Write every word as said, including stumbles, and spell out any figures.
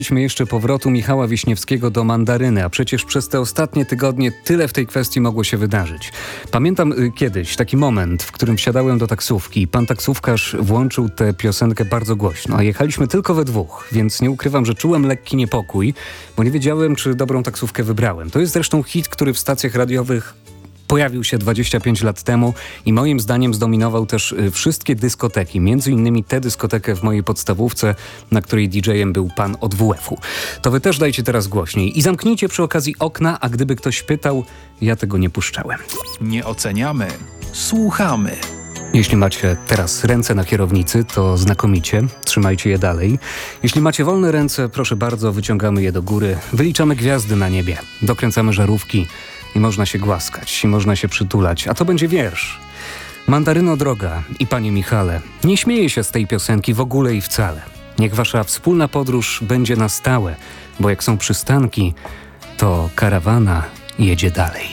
Mieliśmy jeszcze powrotu Michała Wiśniewskiego do Mandaryny, a przecież przez te ostatnie tygodnie tyle w tej kwestii mogło się wydarzyć. Pamiętam y, kiedyś taki moment, w którym wsiadałem do taksówki i pan taksówkarz włączył tę piosenkę bardzo głośno, a jechaliśmy tylko we dwóch, więc nie ukrywam, że czułem lekki niepokój, bo nie wiedziałem, czy dobrą taksówkę wybrałem. To jest zresztą hit, który w stacjach radiowych pojawił się dwadzieścia pięć lat temu i moim zdaniem zdominował też y, wszystkie dyskoteki, między innymi tę dyskotekę w mojej podstawówce, na której didżejem był pan od W F-u. To wy też dajcie teraz głośniej i zamknijcie przy okazji okna, a gdyby ktoś pytał, ja tego nie puszczałem. Nie oceniamy, słuchamy. Jeśli macie teraz ręce na kierownicy, to znakomicie, trzymajcie je dalej. Jeśli macie wolne ręce, proszę bardzo, wyciągamy je do góry, wyliczamy gwiazdy na niebie, dokręcamy żarówki, i można się głaskać, i można się przytulać, a to będzie wiersz. Mandaryno droga i panie Michale, nie śmieję się z tej piosenki w ogóle i wcale. Niech wasza wspólna podróż będzie na stałe, bo jak są przystanki, to karawana jedzie dalej.